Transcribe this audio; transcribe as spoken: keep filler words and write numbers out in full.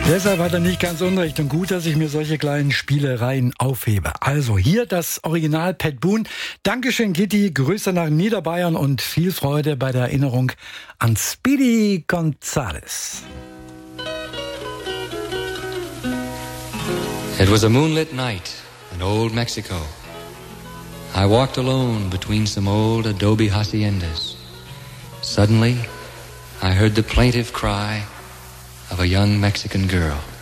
Deshalb hat er nicht ganz unrecht und gut, dass ich mir solche kleinen Spielereien aufhebe. Also hier das Original Pat Boone. Dankeschön, Gitti. Grüße nach Niederbayern und viel Freude bei der Erinnerung an Speedy Gonzales. It was a moonlit night in old Mexico. I walked alone between some old adobe haciendas. Suddenly, I heard the plaintive cry of a young Mexican girl.